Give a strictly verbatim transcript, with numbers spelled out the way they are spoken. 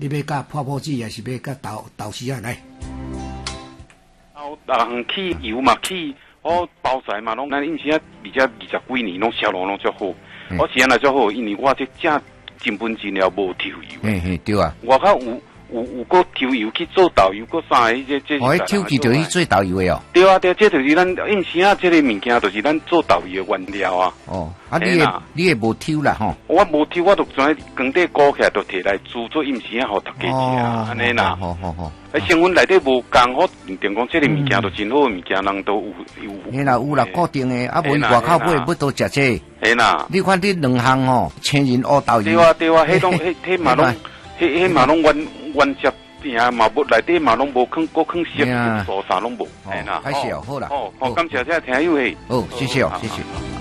你要加泡泡子，还是要加豆豆豉啊？来， 哦，人起油嘛起，我包材嘛拢，咱以前比较二十几年拢销路拢足好，我时间来足好，因为我这正真本真了无抽油。 嘿嘿，对啊。 我较有。有有个抽油去做豆油，个啥个这这。 哦，抽去就是做豆油的哦。 对啊，对，这就是咱以前啊，这个物件就是咱做豆油的原料啊。 哦，啊，你也你也无抽啦吼。 我无抽，我就全工地搞起来，就摕来煮做以前啊，互大家食啊，安尼啦。 好好好。 啊，成分内底无共，我定讲这个物件就真好的物件，人都有有。 嘿啦，有啦，固定的，啊，无伊外口买要多食这。 嘿啦。 你看你两项吼，千人乌豆油。 对啊对啊，迄种迄迄嘛拢，迄迄嘛拢原原汁。呀，嘛无内底嘛拢无囥，搁囥色素啥拢无， 哎啦，还是好啦， 哦，好，感谢这听友嘿， 哦，谢谢哦，谢谢。